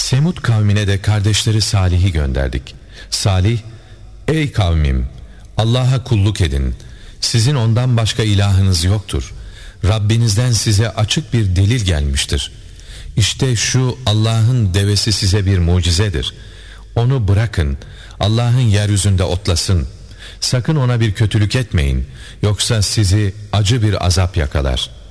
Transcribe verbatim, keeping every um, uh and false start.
Semud kavmine de kardeşleri Salih'i gönderdik. Salih, ey kavmim, Allah'a kulluk edin. Sizin ondan başka ilahınız yoktur. Rabbinizden size açık bir delil gelmiştir. İşte şu Allah'ın devesi size bir mucizedir. Onu bırakın, Allah'ın yeryüzünde otlasın. Sakın ona bir kötülük etmeyin, yoksa sizi acı bir azap yakalar.''